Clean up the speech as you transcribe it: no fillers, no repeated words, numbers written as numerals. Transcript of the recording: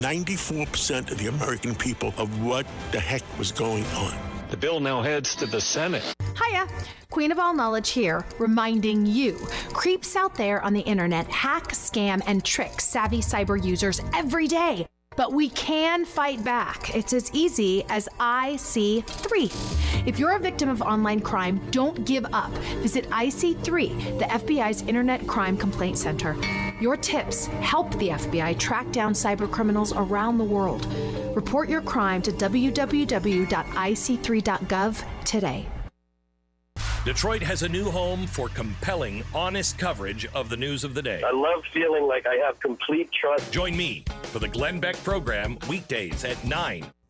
94% of the American people of what the heck was going on. The bill now heads to the Senate. Hiya, Queen of All Knowledge here, reminding you, creeps out there on the internet hack, scam, and trick savvy cyber users every day. But we can fight back. It's as easy as IC3. If you're a victim of online crime, don't give up. Visit IC3, the FBI's Internet Crime Complaint Center. Your tips help the FBI track down cyber criminals around the world. Report your crime to www.ic3.gov today. Detroit has a new home for compelling, honest coverage of the news of the day. I love feeling like I have complete trust. Join me for the Glenn Beck program weekdays at 9